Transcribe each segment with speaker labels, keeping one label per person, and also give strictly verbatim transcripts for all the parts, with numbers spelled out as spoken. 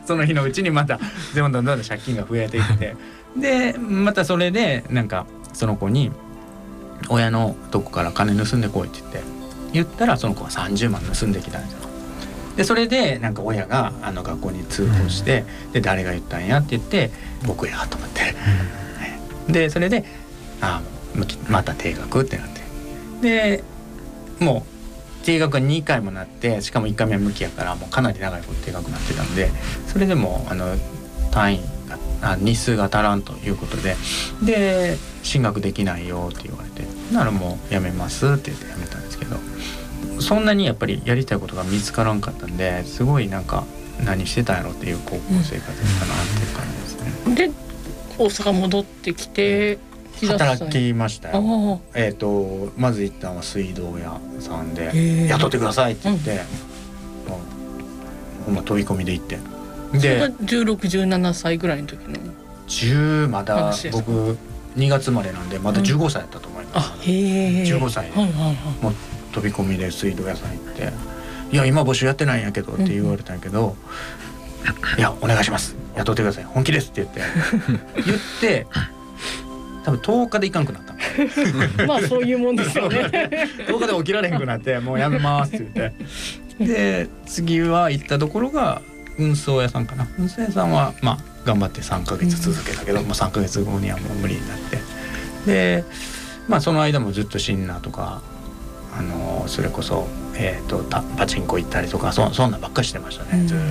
Speaker 1: その日のうちにまたどんどんどんどん借金が増えていってでまたそれでなんかその子に親のとこから金盗んでこいって言って言ったらその子はさんじゅうまん盗んできたんですよ。でそれでなんか親があの学校に通報して、うん、で誰が言ったんやって言って僕やと思って、うん、でそれであまた定額ってなってでもう定額がにかいもなってしかもいっかいめは無期やからもうかなり長いこと定額になってたんでそれでもあの単位があ日数が足らんということでで進学できないよって言われてならもうやめますって言ってやめたんですけどそんなにやっぱりやりたいことが見つからんかったんですごいなんか何してたんやろっていう高校生活だったなっていう感じですね。
Speaker 2: で大阪戻ってきて
Speaker 1: 働きましたよ。えーとまず一旦は水道屋さんで雇ってくださいって言って、うん、もうほんま飛び込みで行って
Speaker 2: でそれがじゅうろく、じゅうななさいぐらいの時の
Speaker 1: じゅうまだ僕にがつ生まれなんでまだじゅうごさいだったと思います、うん、あへじゅうごさいで、はいはいはい、もう飛び込みで水道屋さん行っていや今募集やってないんやけどって言われたんやけど、うん、いやお願いします雇ってください本気ですって言って言って多分とおかで行かんくなった
Speaker 2: まあそういうもんですよね
Speaker 1: とおかで起きられへんくなってもうやめますって言ってで次は行ったところが運送屋さんかな運送屋さんはまあ頑張ってさんかげつ続けたけど、うん、もうさんかげつごにはもう無理になってでまあその間もずっとシンナーとかあのそれこそ、えー、とパチンコ行ったりとか そ, そんなばっかりしてましたね、うん、ずっと、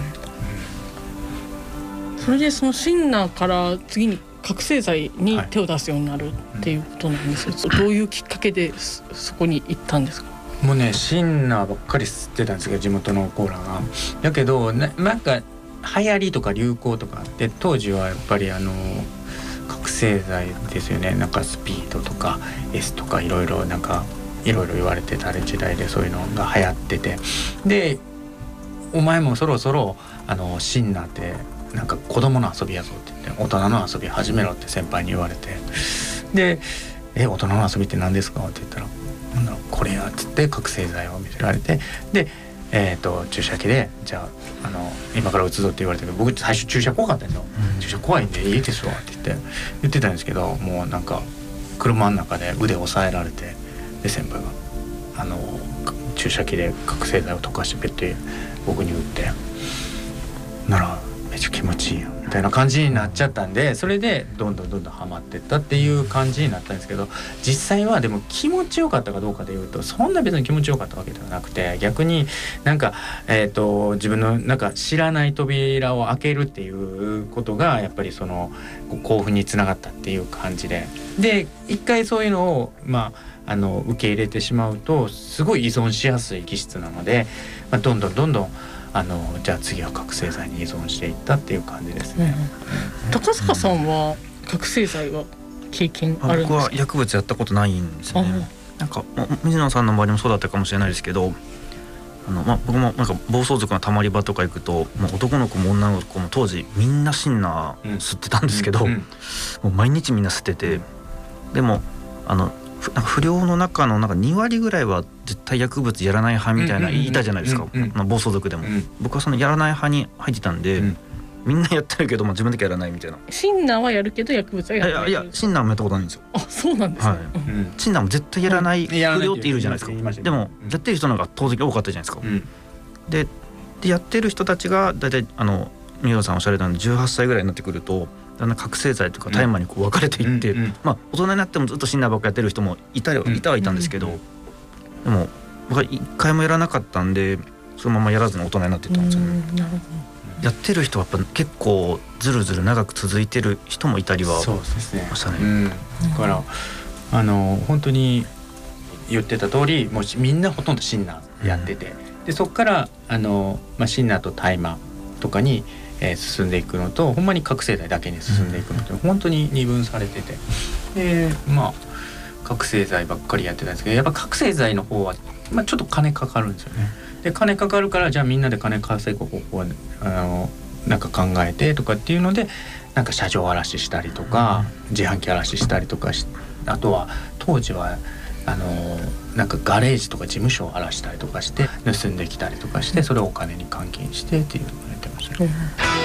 Speaker 2: うん、それでそのシンナーから次に覚醒剤に手を出すようになるっていうことなんですよ、はい、うん、どういうきっかけで そ, そこに行ったんですか？
Speaker 1: もうねシンナーばっかり吸ってたんですけど地元のコーラがだけど な, なんか流行りとか流行とかあって当時はやっぱりあの覚醒剤ですよねなんかスピードとか S とかいろいろなんかいろいろ言われてた時代でそういうのが流行っててでお前もそろそろあのシンナーってなんか子供の遊びやぞって言って大人の遊び始めろって先輩に言われてでえ大人の遊びって何ですかって言ったらなんだろうこれやっつって覚醒剤を見せられてでえーと注射器でじゃあ、あの今から打つぞって言われたけど僕最初注射怖かったんですよ、うん、注射怖いんでいいですわって言って言ってたんですけどもうなんか車の中で腕を押さえられてで先輩があの注射器で覚醒剤を溶かしてペッて僕に打ってならめっちゃ気持ちいいやみたいな感じになっちゃったんでそれでどんどんどんどんハマってったっていう感じになったんですけど実際はでも気持ちよかったかどうかでいうとそんな別に気持ちよかったわけではなくて逆になんか、えーと、自分のなんか知らない扉を開けるっていうことがやっぱりその興奮につながったっていう感じでで一回そういうのをまああの受け入れてしまうとすごい依存しやすい気質なので、まあ、どんどんどんどんあのじゃあ次は覚醒剤に依存していったっていう感じですね、
Speaker 2: うん、高坂さんは覚醒剤は経験あるんですか？
Speaker 3: 僕は薬物やったことないんですよね。なんか水野さんの周りもそうだったかもしれないですけどあの、まあ、僕もなんか暴走族のたまり場とか行くともう男の子も女の子も当時みんなシンナー吸ってたんですけど、うんうんうん、もう毎日みんな吸っててでもあのなんか不良の中のなんかにわりぐらいは絶対薬物やらない派みたいな言いたじゃないですか、うんうんうん、暴走族でも、うん、僕はそのやらない派に入ってたんで、うん、みんなやってるけど、まあ、自分だけやらないみたいな。
Speaker 2: シンナーはやるけど薬物はやらない。
Speaker 3: いやいやシンナーもやったことないんですよ。
Speaker 2: あ、そうなんですね、はい、
Speaker 3: うん、シンナーも絶対やらない不良っているじゃないですか、うん、でもやってる人の方が当然多かったじゃないですか、うん、で, でやってる人たちがだいたいあの宮野さんおっしゃられたのでじゅうはっさいぐらいになってくるとだんだん覚醒剤とか大麻にこう分かれていって、うんうんうん、まあ大人になってもずっとシンナーばっかやってる人もいたよ、いたはいたんですけど、うんうんうん、でも僕は一回もやらなかったんでそのままやらずに大人になっていったんですよね。うん、なるほど。やってる人はやっぱ結構ずるずる長く続いてる人もいたりは
Speaker 1: そうですね。
Speaker 3: ましたね。
Speaker 1: うん、だからあの本当に言ってた通りもうみんなほとんどシンナーやってて、うん、でそこからあの、まあ、シンナーと大麻とかにえー、進んでいくのとほんまに覚醒剤だけに進んでいくのと、うん、本当に二分されててでまあ覚醒剤ばっかりやってたんですけどやっぱ覚醒剤の方は、まあ、ちょっと金かかるんですよね。で金かかるからじゃあみんなで金稼ぐ方法をあのなんか考えてとかっていうのでなんか車上荒らししたりとか、うん、自販機荒らししたりとかしあとは当時はあのなんかガレージとか事務所を荒らしたりとかして盗んできたりとかしてそれをお金に換金してっていうのをやってましたね。うん